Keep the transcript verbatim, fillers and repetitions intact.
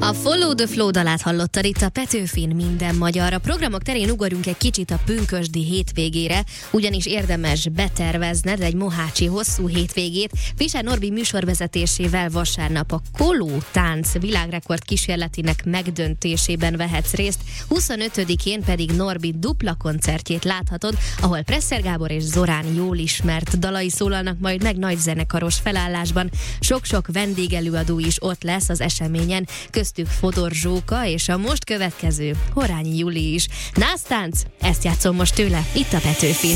A Follow the Flow dalát hallottad itt a Petőfin Minden Magyar. A programok terén ugorjunk egy kicsit a pünkösdi hétvégére, ugyanis érdemes betervezned egy mohácsi hosszú hétvégét. Fischer Norbi műsorvezetésével vasárnap a Koló tánc világrekord kísérletének megdöntésében vehetsz részt, huszonötödikén pedig Norbi dupla koncertjét láthatod, ahol Presser Gábor és Zorán jól ismert dalai szólalnak majd meg nagy zenekaros felállásban. Sok-sok vendégelőadó is ott lesz az eseményen, köztük Fodor Zsóka és a most következő Horányi Juli is. Násztánc, ezt játszom most tőle, itt a Petőfin.